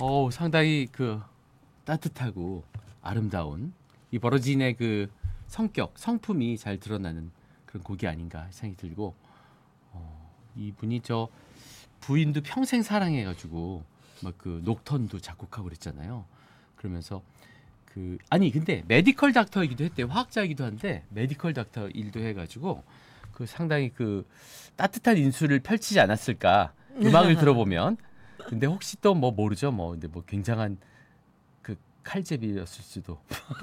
상당히 그 따뜻하고 아름다운 이 버러진의 그 성격, 성품이 잘 드러나는 그런 곡이 아닌가 생각이 들고 이분이 저 부인도 평생 사랑해가지고 막 그 녹턴도 작곡하고 그랬잖아요. 그러면서 근데 메디컬 닥터이기도 했대요. 화학자이기도 한데 메디컬 닥터 일도 해가지고 그 상당히 그 따뜻한 인수를 펼치지 않았을까 음악을 들어보면. 근데 혹시 또 뭐 모르죠. 뭐 근데 뭐 굉장한 그 칼제비였을 수도.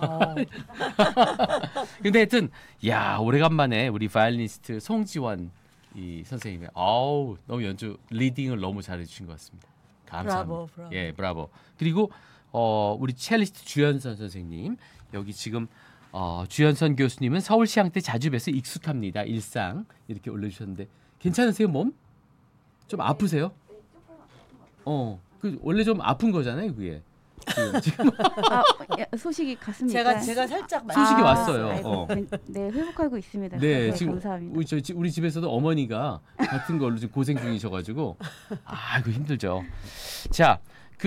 근데 하여튼 오래간만에 우리 바이올리니스트 송지원 이 선생님이 너무 연주 리딩을 너무 잘해주신 것 같습니다. 감사합니다. 브라보. 예, 브라보. 그리고 우리 첼리스트 주연선 선생님 여기 지금 주연선 교수님은 서울시향 때 자주 뵈서 익숙합니다. 일상 이렇게 올려주셨는데 괜찮으세요 몸? 좀 아프세요? 그 원래 좀 아픈 거잖아요, 그게. 지금 소식이 갔습니까? 제가 살짝 소식이 왔어요. 아이고, 네, 회복하고 있습니다. 네, 네, 지금 감사합니다. 우리 집에서도 어머니가 같은 걸로 지금 고생 중이셔가지고 이거 힘들죠. 자,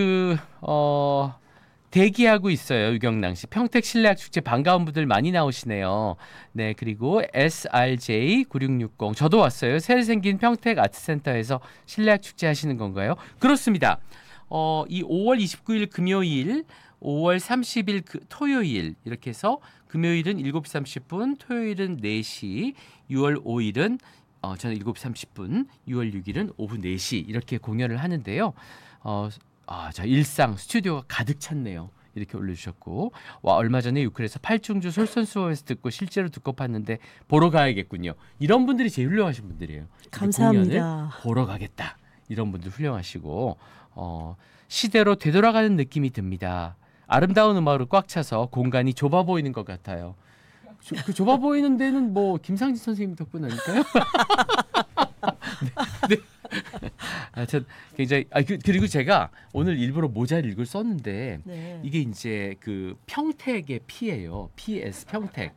대기하고 있어요. 유경랑 씨. 평택 실내악 축제 반가운 분들 많이 나오시네요. 네, 그리고 SRJ9660 저도 왔어요. 새로 생긴 평택 아트센터에서 실내악 축제 하시는 건가요? 그렇습니다. 이 5월 29일 금요일, 5월 30일 토요일 이렇게 해서 금요일은 7시 30분, 토요일은 4시, 6월 5일은 저는 7시 30분, 6월 6일은 오후 4시 이렇게 공연을 하는데요. 자, 일상 스튜디오가 가득 찼네요. 이렇게 올려주셨고 얼마 전에 유클에서 팔중주 솔선수범에서 듣고 실제로 듣고 봤는데 보러 가야겠군요. 이런 분들이 제일 훌륭하신 분들이에요. 감사합니다. 공연을 보러 가겠다. 이런 분들 훌륭하시고 시대로 되돌아가는 느낌이 듭니다. 아름다운 음악으로 꽉 차서 공간이 좁아 보이는 것 같아요. 그 좁아 보이는 데는 뭐 김상진 선생님 덕분 아닐까요? 네. 하여튼 굉장히 그리고 제가 오늘 일부러 모자를 썼는데 이게 이제 그 평택의 P예요. PS 평택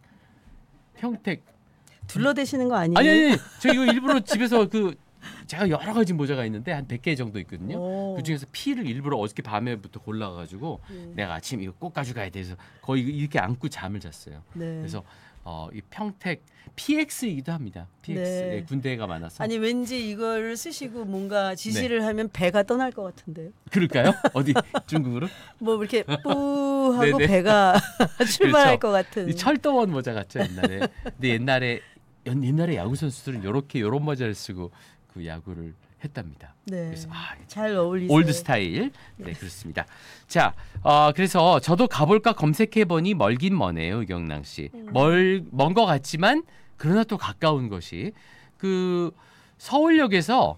둘러대시는 거 아니에요? 아니 저 이거 일부러 집에서 제가 여러 가지 모자가 있는데 한 100개 정도 있거든요. 그중에서 P를 일부러 어저께 밤에부터 골라가지고 내가 아침 이거 꼭 가져가야 돼서 거의 이렇게 안고 잠을 잤어요. 그래서 이 평택 PX이기도 합니다. PX 군대가 많아서. 아니 왠지 이걸 쓰시고 뭔가 지시를 하면 배가 떠날 것 같은데요. 그럴까요? 어디 중국으로? 뭐 이렇게 뿌 하고 네네. 배가 출발할 그렇죠. 것 같은. 이 철도원 모자 같죠 옛날에. 근데 옛날에 야구 선수들은 요런 모자를 쓰고 그 야구를 했답니다. 네. 그래서 잘 어울리세요. 올드 스타일. 네, 그렇습니다. 자, 그래서 저도 가볼까 검색해보니 멀긴 머네요, 유경랑 씨. 먼 것 같지만 그러나 또 가까운 것이 서울역에서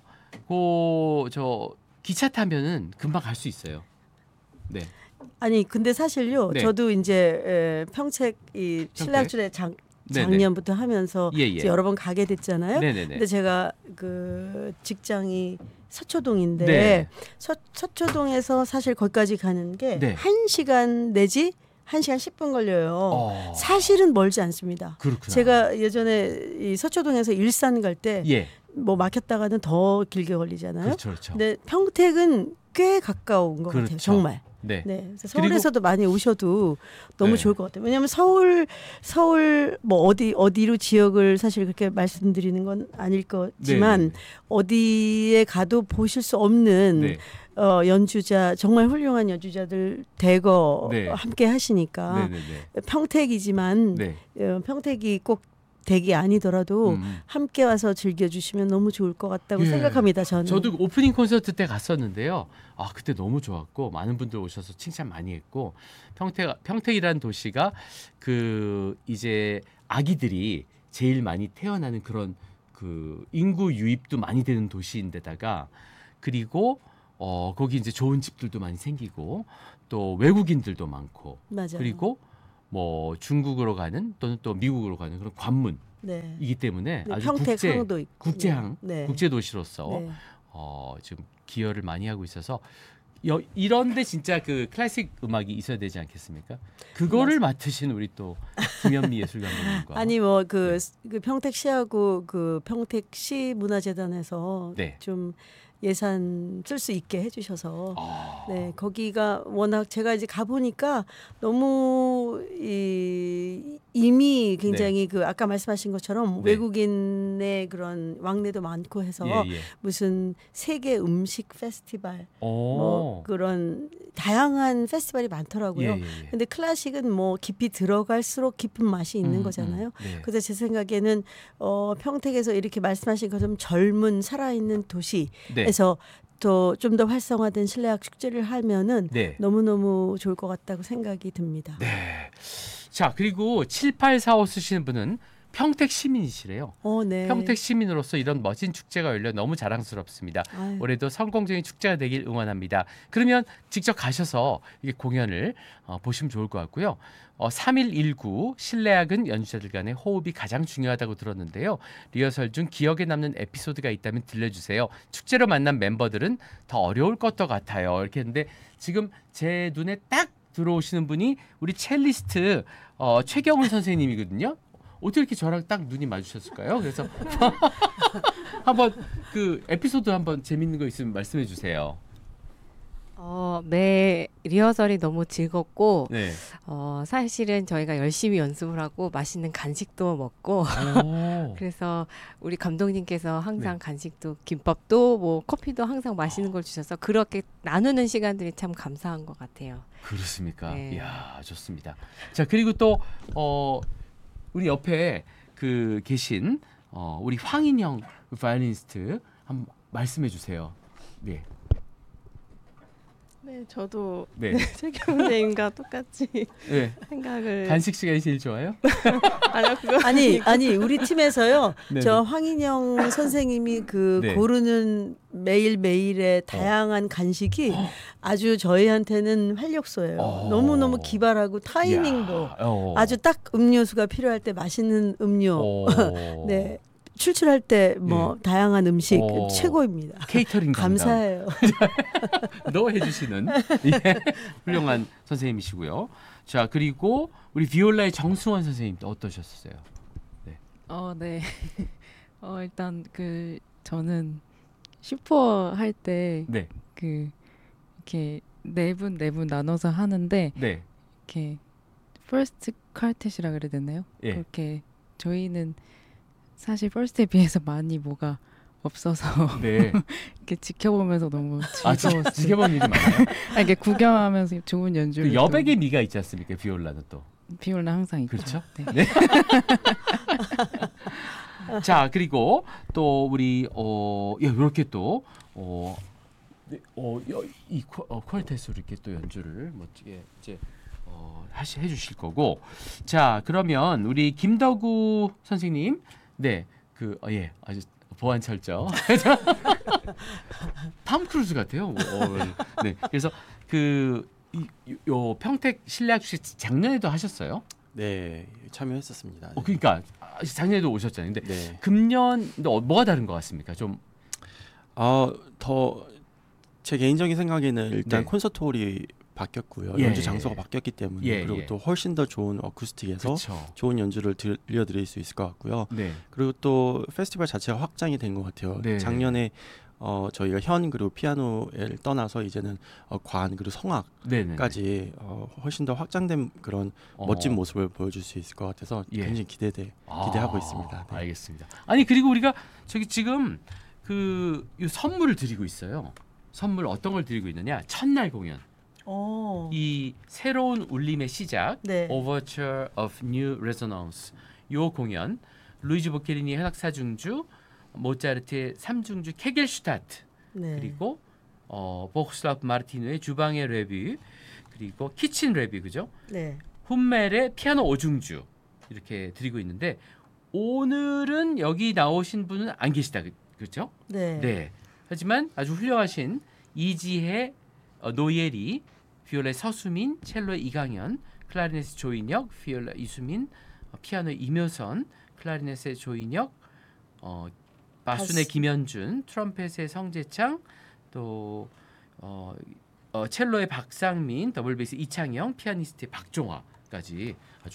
기차 타면은 금방 갈 수 있어요. 네. 아니 근데 사실요. 네. 저도 이제 평택 이 신라출에 작년부터 하면서 이제 여러 번 가게 됐잖아요. 네네네. 근데 제가 직장이 서초동인데 서초동에서 사실 거기까지 가는 게 1시간 내지 1시간 10분 걸려요. 사실은 멀지 않습니다. 그렇구나. 제가 예전에 이 서초동에서 일산 갈 때 뭐 막혔다가는 더 길게 걸리잖아요. 그렇죠. 근데 평택은 꽤 가까운 것 같아요. 정말. 네. 그래서 서울에서도 많이 오셔도 너무 좋을 것 같아요. 왜냐하면 서울 뭐 어디로 지역을 사실 그렇게 말씀드리는 건 아닐 거지만 어디에 가도 보실 수 없는 연주자 정말 훌륭한 연주자들 대거 함께 하시니까 평택이지만 평택이 꼭 댁이 아니더라도 함께 와서 즐겨주시면 너무 좋을 것 같다고 생각합니다. 저도 오프닝 콘서트 때 갔었는데요. 그때 너무 좋았고 많은 분들 오셔서 칭찬 많이 했고 평택이라는 도시가 이제 아기들이 제일 많이 태어나는 그런 인구 유입도 많이 되는 도시인데다가 그리고 거기 이제 좋은 집들도 많이 생기고 또 외국인들도 많고 맞아요. 그리고 뭐 중국으로 가는 또는 또 미국으로 가는 그런 관문이기 때문에 아주 국제항 국제 도시로서 지금 기여를 많이 하고 있어서 이런데 진짜 클래식 음악이 있어야 되지 않겠습니까? 그거를 맡으신 우리 또 김현미 예술감독님과 아니 뭐 평택시하고 평택시 문화재단에서 좀 예산 쓸 수 있게 해주셔서 네 거기가 워낙 제가 이제 가 보니까 너무 이미 굉장히 그 아까 말씀하신 것처럼 네. 외국인의 그런 왕래도 많고 해서 예. 무슨 세계 음식 페스티벌 오. 뭐 그런 다양한 페스티벌이 많더라고요. 예. 근데 클래식은 뭐 깊이 들어갈수록 깊은 맛이 있는 거잖아요. 네. 그래서 제 생각에는 평택에서 이렇게 말씀하신 것처럼 젊은 살아있는 도시에서 또 좀 더 활성화된 실내악 축제를 하면은 네. 너무너무 좋을 것 같다고 생각이 듭니다. 네. 자, 그리고 7845 쓰시는 분은 평택 시민이시래요. 네. 평택 시민으로서 이런 멋진 축제가 열려 너무 자랑스럽습니다. 아유. 올해도 성공적인 축제가 되길 응원합니다. 그러면 직접 가셔서 이게 공연을 보시면 좋을 것 같고요. 3119 실내악은 연주자들 간의 호흡이 가장 중요하다고 들었는데요. 리허설 중 기억에 남는 에피소드가 있다면 들려주세요. 축제로 만난 멤버들은 더 어려울 것도 같아요. 이렇게 했는데 지금 제 눈에 딱 들어오시는 분이 우리 첼리스트 최경훈 선생님이거든요. 어떻게 이렇게 저랑 딱 눈이 마주쳤을까요? 그래서 한번 그 에피소드 한번 재밌는 거 있으면 말씀해 주세요. 네, 리허설이 너무 즐겁고 네. 사실은 저희가 열심히 연습을 하고 맛있는 간식도 먹고 오. 그래서 우리 감독님께서 항상 네. 간식도 김밥도 뭐 커피도 항상 맛있는 걸 주셔서 그렇게 나누는 시간들이 참 감사한 것 같아요. 그렇습니까? 네. 이야, 좋습니다. 자, 그리고 또 우리 옆에 그 계신 우리 황인영 바이올리니스트 한번 말씀해 주세요. 네. 네, 저도 네. 최경 선생님과 똑같이 네. 생각을 간식 시간이 제일 좋아요? 아니요 그거 아니 우리 팀에서요. 네네. 저 황인영 선생님이 그 네. 고르는 매일매일의 다양한 간식이 아주 저희한테는 활력소예요. 너무너무 기발하고 타이밍도 이야, 아주 딱 음료수가 필요할 때 맛있는 음료 네 출출할 때 뭐 다양한 음식 최고입니다. 케이터링 담당. 감사해요. 너 해주시는 예, 훌륭한 선생님이시고요. 자, 그리고 우리 비올라의 정승원 선생님 어떠셨어요? 네. 일단 저는 슈퍼 할 때 네. 이렇게 네 분 나눠서 하는데 네. 이렇게 퍼스트 쿼텟이라 그래야 되나요? 예. 그렇게 저희는 사실 퍼스트에 비해서 많이 뭐가 없어서 네. 이렇게 지켜보면서 너무 아, 즐거웠어요. 지켜본 일이 많아요? 이렇게 구경하면서 좋은 연주를 그 여백의 미가 있지 않습니까? 비올라는 또. 비올라 항상 있죠. 그렇죠? 네. 네. 자, 그리고 또 우리 이렇게 또 이 퀄텟으로 이렇게 또 연주를 멋지게 이제 해 주실 거고. 자, 그러면 우리 김덕우 선생님, 네, 아주 보안 철저. 탐 크루즈 같아요. 네, 그래서 요 평택 실내악 축제 작년에도 하셨어요? 네, 참여했었습니다. 그러니까 작년에도 오셨잖아요. 근데 네. 금년도 뭐가 다른 것 같습니까? 좀 더 제 개인적인 생각에는 일단 네. 콘서트홀이 바뀌었고요. 예, 연주 장소가 바뀌었기 때문에 예, 그리고 예. 또 훨씬 더 좋은 어쿠스틱에서 그렇죠. 좋은 연주를 들려드릴 수 있을 것 같고요. 네. 그리고 또 페스티벌 자체가 확장이 된 것 같아요. 네. 작년에 저희가 현 그리고 피아노를 떠나서 이제는 관 그리고 성악까지 네네. 훨씬 더 확장된 그런 멋진 모습을 보여줄 수 있을 것 같아서 예. 굉장히 기대하고 있습니다. 네. 알겠습니다. 아니, 그리고 우리가 저기 지금 이 선물을 드리고 있어요. 선물 어떤 걸 드리고 있느냐? 첫날 공연. 이 새로운 울림의 시작, 네. Overture of New Resonance. 요 공연, 루이지 보케리니 현악사중주, 모차르트의 삼중주 케겔슈타트, 네. 그리고 보크슬라프 마르티노의 주방의 레뷰, 그리고 키친 레뷰, 그죠? 네. 훈멜의 피아노 오중주 이렇게 드리고 있는데 오늘은 여기 나오신 분은 안 계시다, 그렇죠? 네. 네. 하지만 아주 훌륭하신 이지혜, 노예리, 비올라 서수민, 첼로의 이강현, 클라리넷의 조인혁, 비올라 이수민, 피아노의 임효선, 클라리넷의 조인혁, 바순의 김현준, 트럼펫의 성재창, 또 첼로의 박상민, 더블 베이스 이창영, 피아니스트의 박종화까지 아주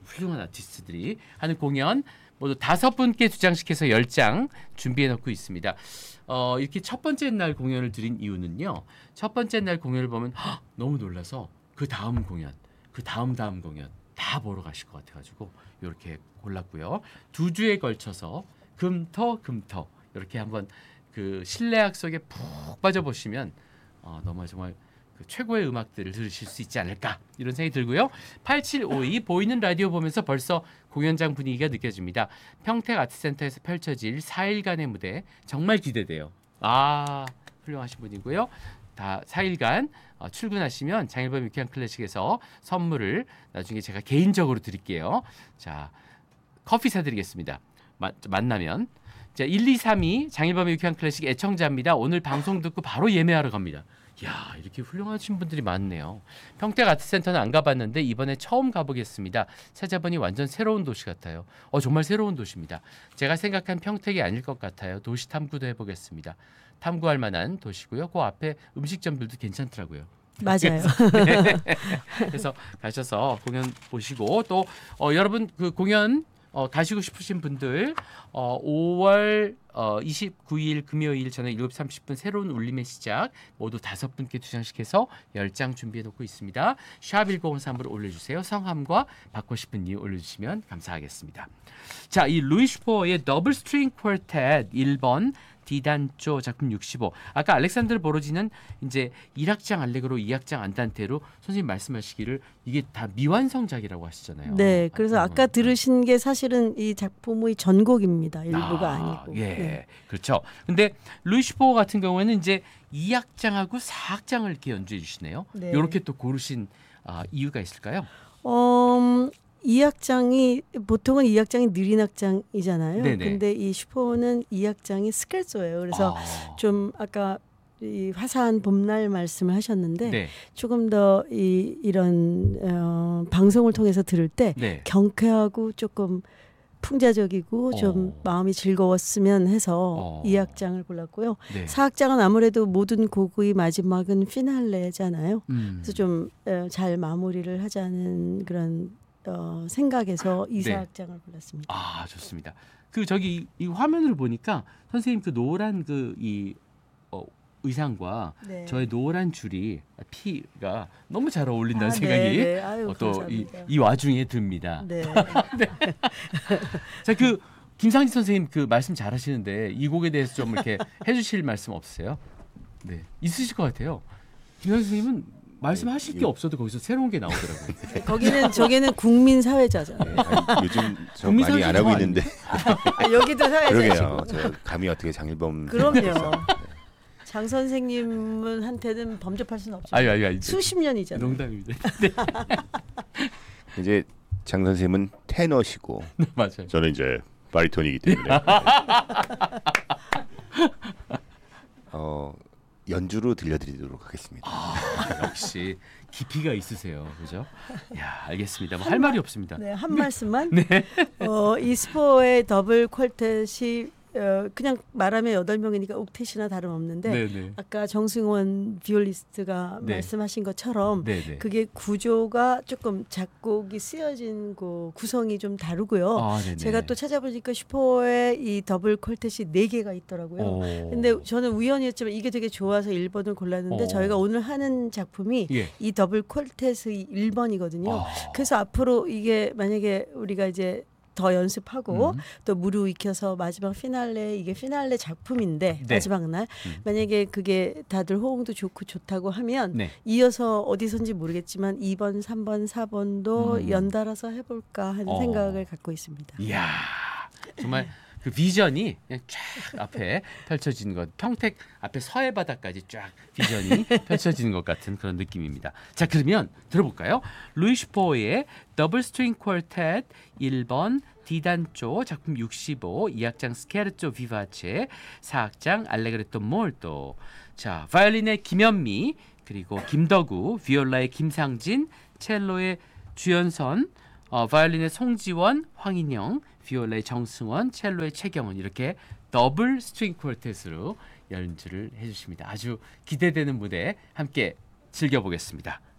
훌륭한 아티스트들이 하는 공연 모두 5분께 2장씩 해서 10장 준비해 놓고 있습니다. 이렇게 첫 번째 날 공연을 드린 이유는요. 첫 번째 날 공연을 보면 너무 놀라서 그 다음 공연, 그 다음 공연 다 보러 가실 것 같아가지고 이렇게 골랐고요. 2주에 걸쳐서 금토 이렇게 한번 그 실내악 속에 푹 빠져보시면 너무 정말 그 최고의 음악들을 들으실 수 있지 않을까 이런 생각이 들고요. 8752 보이는 라디오 보면서 벌써 공연장 분위기가 느껴집니다. 평택 아트센터에서 펼쳐질 4일간의 무대 정말 기대돼요. 훌륭하신 분이고요. 다 4일간 출근하시면 장일범 유쾌한 클래식에서 선물을 나중에 제가 개인적으로 드릴게요. 자, 커피 사드리겠습니다. 만나면. 자, 1232 장일범의 유쾌한 클래식 애청자입니다. 오늘 방송 듣고 바로 예매하러 갑니다. 야, 이렇게 훌륭하신 분들이 많네요. 평택 아트센터는 안 가봤는데 이번에 처음 가보겠습니다. 찾아보니 완전 새로운 도시 같아요. 정말 새로운 도시입니다. 제가 생각한 평택이 아닐 것 같아요. 도시 탐구도 해보겠습니다. 탐구할 만한 도시고요. 그 앞에 음식점들도 괜찮더라고요. 맞아요. 그래서 가셔서 공연 보시고 또 여러분 그 공연 가시고 싶으신 분들 5월 29일 금요일 저녁 7시 30분 새로운 울림의 시작 모두 5분께 2장씩 해서 10장 준비해 놓고 있습니다. 샵 1053으로 올려주세요. 성함과 받고 싶은 이유 올려주시면 감사하겠습니다. 자, 이 루이 슈퍼의 더블 스트링 쿼텟 1번 D단조 작품 65. 아까 알렉산드르 보로지는 이제 1악장 알레그로 2악장 안단테로 선생님 말씀하시기를 이게 다 미완성작이라고 하시잖아요. 네, 그래서 아까 들으신 게 사실은 이 작품의 전곡입니다. 일부가 아니고. 예, 네. 그렇죠. 근데 루이 슈퍼 같은 경우에는 이제 2악장하고 4악장을 이렇게 연주해 주시네요. 네. 이렇게 또 고르신 이유가 있을까요? 2악장이 보통은 2악장이 느린 악장이잖아요. 네네. 근데 이 슈퍼는 2악장이 스케르초예요. 그래서 좀 아까 이 화사한 봄날 말씀을 하셨는데 네. 조금 더 이런 방송을 통해서 들을 때 네. 경쾌하고 조금 풍자적이고 좀 마음이 즐거웠으면 해서 2악장을 골랐고요. 네. 4악장은 아무래도 모든 곡의 마지막은 피날레잖아요. 그래서 좀 잘 마무리를 하자는 그런 생각에서 네. 2사악장을 골랐습니다. 좋습니다. 그 저기 이 화면을 보니까 선생님 그 노란 의상과 네. 저의 노란 줄이 피가 너무 잘 어울린다는 네, 생각이 네. 아유, 또 감사합니다. 이 와중에 듭니다. 네. 자, 그 김상진 선생님 그 말씀 잘하시는데 이 곡에 대해서 좀 이렇게 해주실 말씀 없으세요? 네, 있으실 것 같아요. 김상진 선생님은 말씀하실 게 없어도 거기서 새로운 게 나오더라고요. 저기는 국민 사회자잖아요. 요즘 저 국민 많이 안 하고 있는데. 여기도 사회자시고. 그러게요. 저 감히 어떻게 장일범. 그럼요. 장 선생님은 한테는 범접할 수는 없죠. 아유, 수십 년이잖아요. 농담입니다. 이제 장 선생님은 테너시고 맞아요. 저는 이제 바리톤이기 때문에 연주로 들려드리도록 하겠습니다. 역시 깊이가 있으세요, 그죠? 야, 알겠습니다. 할 말이 없습니다. 네, 한 말씀만. 네. 이 스포의 더블 퀄텟이 그냥 말하면 8명이니까 옥텟이나 다름없는데 네네. 아까 정승원 비올리스트가 네. 말씀하신 것처럼 네네. 그게 구조가 조금 작곡이 쓰여진 그 구성이 좀 다르고요. 네네. 제가 또 찾아보니까 슈퍼의 이 더블 퀄텟이 4개가 있더라고요. 근데 저는 우연이었지만 이게 되게 좋아서 1번을 골랐는데 저희가 오늘 하는 작품이 이 더블 퀄텟의 1번이거든요. 그래서 앞으로 이게 만약에 우리가 이제 더 연습하고 또 무료 익혀서 마지막 피날레 이게 피날레 작품인데 네. 마지막 날 만약에 그게 다들 호응도 좋고 좋다고 하면 네. 이어서 어디선지 모르겠지만 2번, 3번, 4번도 연달아서 해볼까 하는 생각을 갖고 있습니다. 이야, 정말 그 비전이 그냥 쫙 앞에 펼쳐지는 것, 평택 앞에 서해 바다까지 쫙 비전이 펼쳐지는 것 같은 그런 느낌입니다. 자, 그러면 들어볼까요? 루이 슈퍼의 더블 스트링 쿼텟 1번 D단조 작품 65 2악장 스케르초 비바체 4악장 알레그레토 몰토. 자, 바이올린의 김현미 그리고 김덕우, 비올라의 김상진, 첼로의 주연선, 바이올린의 송지원, 황인영, 비올라의 정승원, 첼로의 최경원 이렇게 더블 스트링 쿼텟으로 연주를 해주십니다. 아주 기대되는 무대 함께 즐겨보겠습니다.